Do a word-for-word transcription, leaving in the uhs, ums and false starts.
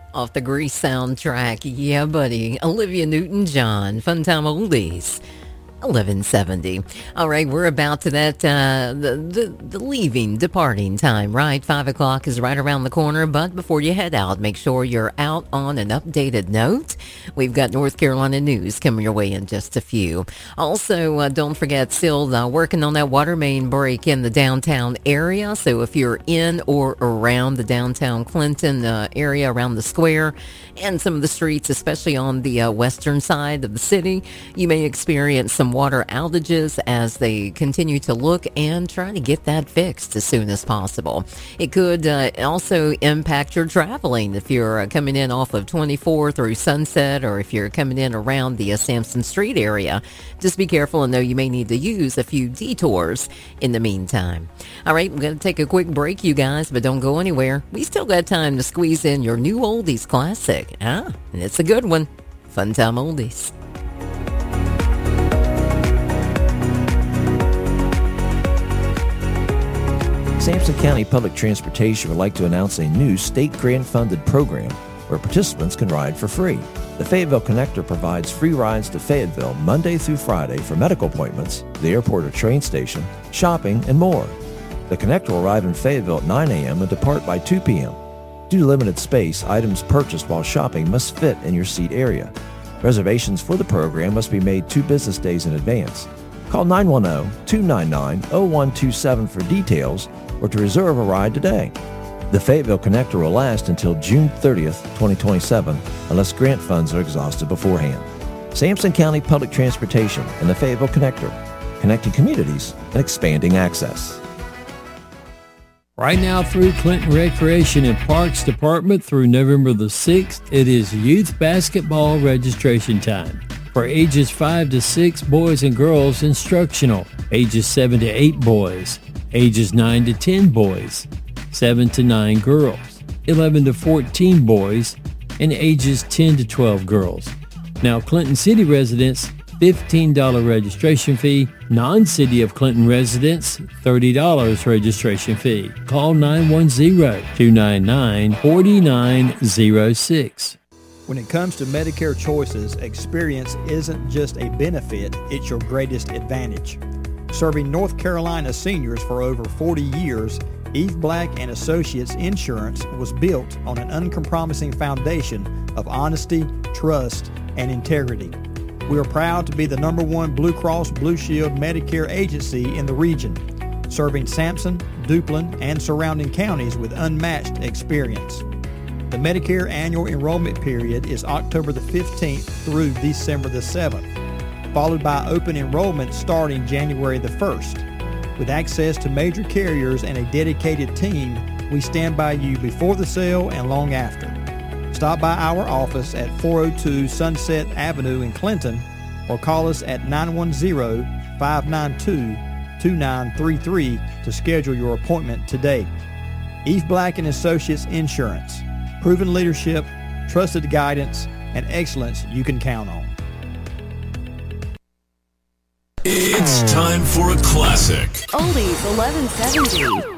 Off the Grease soundtrack. Yeah, buddy. Olivia Newton-John. Fun Time Oldies. eleven seventy. All right, we're about to that, uh, the, the, the leaving, departing time, right? Five o'clock is right around the corner, but before you head out, make sure you're out on an updated note. We've got North Carolina news coming your way in just a few. Also, uh, don't forget, still uh, working on that water main break in the downtown area. So if you're in or around the downtown Clinton uh, area, around the square, and some of the streets, especially on the uh, western side of the city, you may experience some water outages as they continue to look and try to get that fixed as soon as possible. It could uh, also impact your traveling if you're uh, coming in off of twenty-four through Sunset, or if you're coming in around the uh, Sampson Street area. Just be careful and know you may need to use a few detours in the meantime. All right, we're going to take a quick break, you guys, but don't go anywhere. We still got time to squeeze in your new oldies classic. Ah, and it's a good one. Fun Time Oldies. Sampson County Public Transportation would like to announce a new state grant-funded program where participants can ride for free. The Fayetteville Connector provides free rides to Fayetteville Monday through Friday for medical appointments, the airport or train station, shopping, and more. The Connector will arrive in Fayetteville at nine a.m. and depart by two p.m. Due to limited space, items purchased while shopping must fit in your seat area. Reservations for the program must be made two business days in advance. Call nine one zero, two nine nine, zero one two seven for details or to reserve a ride today. The Fayetteville Connector will last until June thirtieth, twenty twenty-seven, unless grant funds are exhausted beforehand. Sampson County Public Transportation and the Fayetteville Connector, connecting communities and expanding access. Right now through Clinton Recreation and Parks Department through November the sixth, it is youth basketball registration time. For ages five to six, boys and girls, instructional. Ages seven to eight, boys. Ages nine to ten, boys. seven to nine, girls. eleven to fourteen, boys. And ages ten to twelve, girls. Now, Clinton City residents, fifteen dollars registration fee. Non-City of Clinton residents, thirty dollars registration fee. Call nine one zero, two nine nine, four nine zero six. When it comes to Medicare choices, experience isn't just a benefit, it's your greatest advantage. Serving North Carolina seniors for over forty years, Eve Black and Associates Insurance was built on an uncompromising foundation of honesty, trust, and integrity. We are proud to be the number one Blue Cross Blue Shield Medicare agency in the region, serving Sampson, Duplin, and surrounding counties with unmatched experience. The Medicare annual enrollment period is October the fifteenth through December the seventh, followed by open enrollment starting January the first. With access to major carriers and a dedicated team, we stand by you before the sale and long after. Stop by our office at four oh two Sunset Avenue in Clinton or call us at nine one zero, five nine two, two nine three three to schedule your appointment today. Eve Black and Associates Insurance. Proven leadership, trusted guidance, and excellence you can count on. It's time for a classic. Oldies eleven seventy.